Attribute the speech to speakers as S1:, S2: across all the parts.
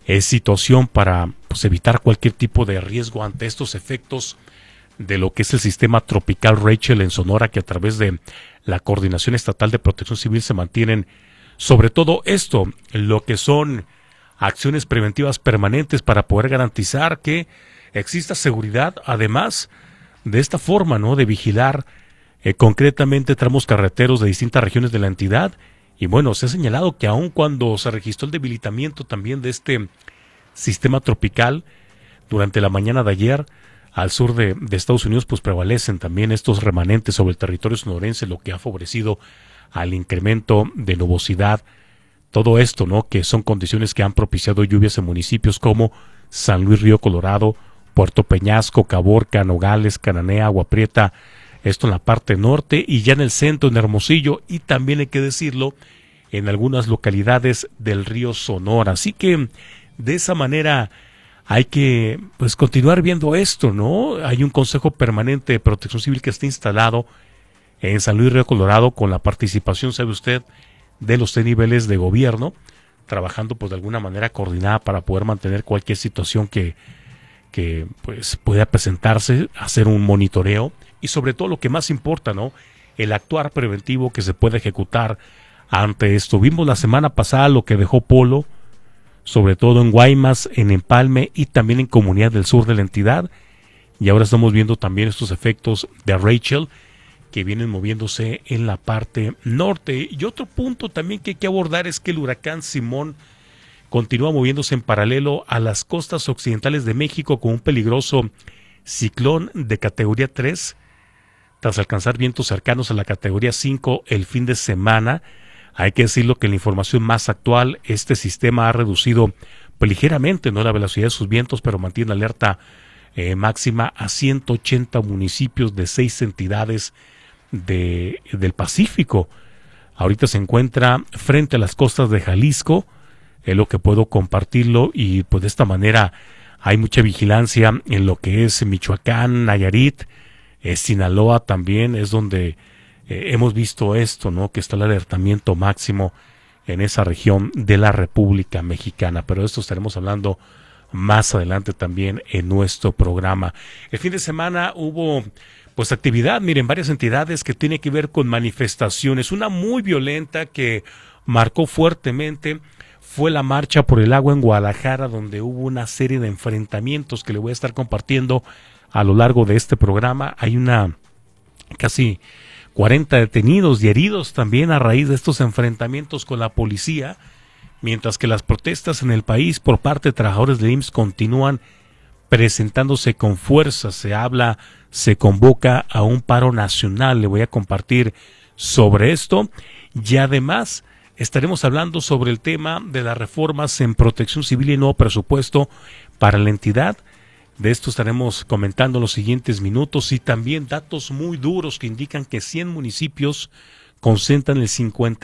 S1: situación para pues, evitar cualquier tipo de riesgo ante estos efectos de lo que es el sistema tropical Rachel en Sonora, que a través de la Coordinación Estatal de Protección Civil se mantienen sobre todo esto, lo que son acciones preventivas permanentes para poder garantizar que exista seguridad, además de esta forma, ¿no?, de vigilar concretamente tramos carreteros de distintas regiones de la entidad. Y bueno, se ha señalado que aun cuando se registró el debilitamiento también de este sistema tropical durante la mañana de ayer al sur de Estados Unidos, pues prevalecen también estos remanentes sobre el territorio sonorense, lo que ha favorecido al incremento de nubosidad. Todo esto, ¿no?, que son condiciones que han propiciado lluvias en municipios como San Luis Río Colorado, Puerto Peñasco, Caborca, Nogales, Cananea, Agua Prieta, esto en la parte norte, y ya en el centro, en Hermosillo, y también hay que decirlo, en algunas localidades del río Sonora. Así que de esa manera hay que pues continuar viendo esto, ¿no? Hay un Consejo Permanente de Protección Civil que está instalado en San Luis Río Colorado con la participación, sabe usted, de los 3 niveles de gobierno, trabajando pues de alguna manera coordinada para poder mantener cualquier situación que pues pueda presentarse, hacer un monitoreo y sobre todo lo que más importa, ¿no?, el actuar preventivo que se puede ejecutar ante esto. Vimos la semana pasada lo que dejó Polo, sobre todo en Guaymas, en Empalme y también en Comunidad del Sur de la entidad, y ahora estamos viendo también estos efectos de Rachel que vienen moviéndose en la parte norte. Y otro punto también que hay que abordar es que el huracán Simón continúa moviéndose en paralelo a las costas occidentales de México con un peligroso ciclón de categoría 3, tras alcanzar vientos cercanos a la categoría 5 el fin de semana. Hay que decirlo que en la información más actual, este sistema ha reducido pues, ligeramente, ¿no?, la velocidad de sus vientos, pero mantiene alerta máxima a 180 municipios de 6 entidades del Pacífico. Ahorita se encuentra frente a las costas de Jalisco, es lo que puedo compartirlo, y pues de esta manera hay mucha vigilancia en lo que es Michoacán, Nayarit, Sinaloa también es donde hemos visto esto, ¿no?, que está el alertamiento máximo en esa región de la República Mexicana, pero de esto estaremos hablando más adelante también en nuestro programa. El fin de semana hubo pues actividad, miren, varias entidades que tiene que ver con manifestaciones. Una muy violenta que marcó fuertemente fue la marcha por el agua en Guadalajara, donde hubo una serie de enfrentamientos que le voy a estar compartiendo a lo largo de este programa. Hay una casi 40 detenidos y heridos también a raíz de estos enfrentamientos con la policía, mientras que las protestas en el país por parte de trabajadores de IMSS continúan presentándose con fuerza. Se convoca a un paro nacional. Le voy a compartir sobre esto y además estaremos hablando sobre el tema de las reformas en protección civil y nuevo presupuesto para la entidad. De esto estaremos comentando en los siguientes minutos, y también datos muy duros que indican que 100 municipios concentran el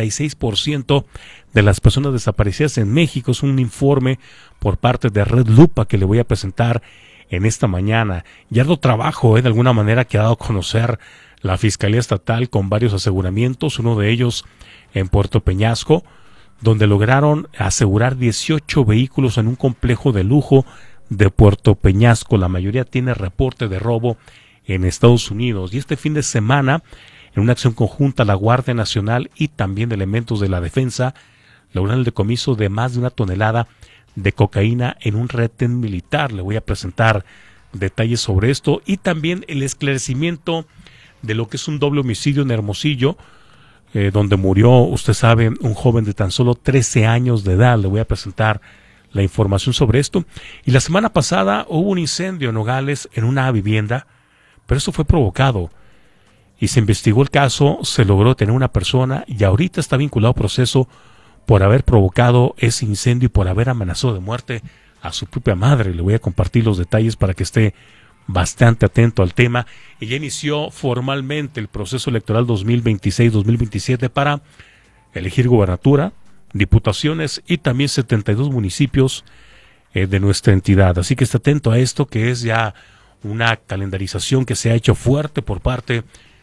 S1: 56% de las personas desaparecidas en México. Es un informe por parte de Red Lupa que le voy a presentar en esta mañana. Y harto trabajo, de alguna manera, que ha dado a conocer la Fiscalía Estatal con varios aseguramientos, uno de ellos en Puerto Peñasco, donde lograron asegurar 18 vehículos en un complejo de lujo de Puerto Peñasco. La mayoría tiene reporte de robo en Estados Unidos. Y este fin de semana, en una acción conjunta, la Guardia Nacional y también elementos de la defensa lograron el decomiso de más de 1 tonelada de cocaína en un retén militar. Le voy a presentar detalles sobre esto y también el esclarecimiento de lo que es un doble homicidio en Hermosillo, donde murió, usted sabe, un joven de tan solo 13 años de edad. Le voy a presentar la información sobre esto. Y la semana pasada hubo un incendio en Nogales en una vivienda, pero eso fue provocado y se investigó el caso, se logró detener una persona y ahorita está vinculado a proceso por haber provocado ese incendio y por haber amenazado de muerte a su propia madre. Le voy a compartir los detalles para que esté bastante atento al tema. Y ya inició formalmente el proceso electoral 2026-2027 para elegir gobernatura, diputaciones y también 72 municipios de nuestra entidad. Así que esté atento a esto, que es ya una calendarización que se ha hecho fuerte por parte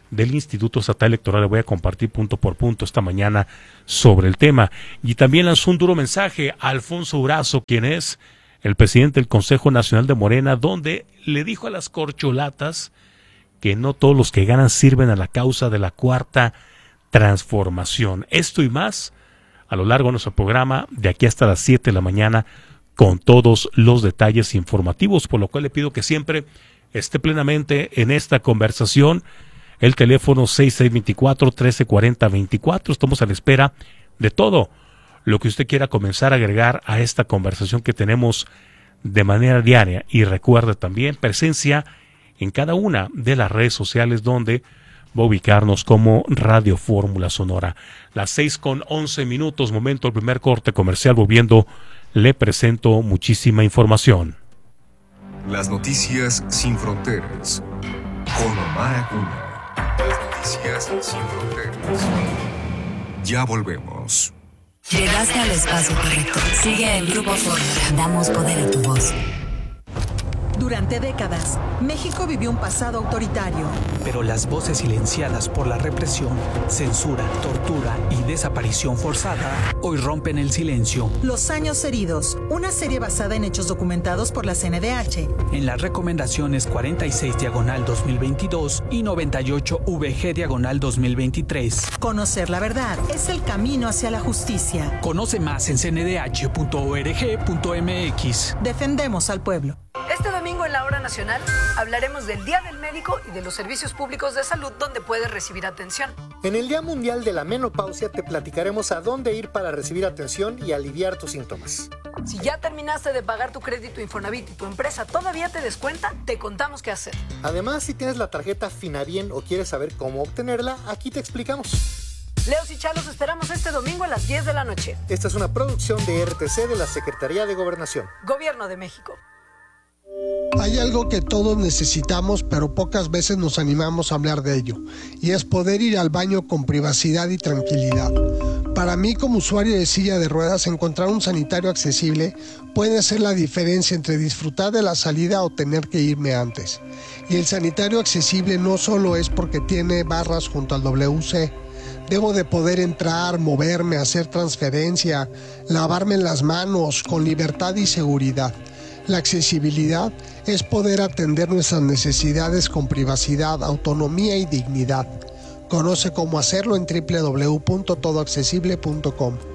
S1: del Instituto Estatal Electoral. Le voy a compartir punto por punto esta mañana sobre el tema. Y también lanzó un duro mensaje a Alfonso Durazo, quien es el presidente del Consejo Nacional de Morena, donde le dijo a las corcholatas que no todos los que ganan sirven a la causa de la cuarta transformación. Esto y más a lo largo de nuestro programa, de aquí hasta las 7 de la mañana, con todos los detalles informativos, por lo cual le pido que siempre esté plenamente en esta conversación. El teléfono 6624-1340-24. Estamos a la espera de todo lo que usted quiera comenzar a agregar a esta conversación que tenemos de manera diaria. Y recuerde también presencia en cada una de las redes sociales, donde va a ubicarnos como Radio Fórmula Sonora. Las 6:11, momento del primer corte comercial. Volviendo, le presento muchísima información.
S2: Las noticias sin fronteras, con Omar Acuña. Las noticias sin fronteras. Ya volvemos.
S3: Llegaste al espacio correcto. Sigue el Grupo Fórmula. Damos poder a tu voz.
S4: Durante décadas, México vivió un pasado autoritario.
S5: Pero las voces silenciadas por la represión, censura, tortura y desaparición forzada hoy rompen el silencio.
S4: Los años heridos, una serie basada en hechos documentados por la CNDH.
S5: En las recomendaciones 46/2022 y 98VG/2023.
S4: Conocer la verdad es el camino hacia la justicia.
S5: Conoce más en cndh.org.mx.
S4: Defendemos al pueblo.
S6: Este domingo en la Hora Nacional hablaremos del Día del Médico y de los servicios públicos de salud donde puedes recibir atención.
S7: En el Día Mundial de la Menopausia te platicaremos a dónde ir para recibir atención y aliviar tus síntomas.
S6: Si ya terminaste de pagar tu crédito Infonavit y tu empresa todavía te descuenta, te contamos qué hacer.
S7: Además, si tienes la tarjeta Finabien o quieres saber cómo obtenerla, aquí te explicamos.
S6: Leos y Chalos esperamos este domingo a las 10 de la noche.
S7: Esta es una producción de RTC de la Secretaría de Gobernación.
S6: Gobierno de México.
S8: Hay algo que todos necesitamos, pero pocas veces nos animamos a hablar de ello, y es poder ir al baño con privacidad y tranquilidad. Para mí, como usuario de silla de ruedas, encontrar un sanitario accesible puede ser la diferencia entre disfrutar de la salida o tener que irme antes. Y el sanitario accesible no solo es porque tiene barras junto al WC. Debo de poder entrar, moverme, hacer transferencia, lavarme las manos con libertad y seguridad. La accesibilidad es poder atender nuestras necesidades con privacidad, autonomía y dignidad. Conoce cómo hacerlo en www.todoaccesible.com.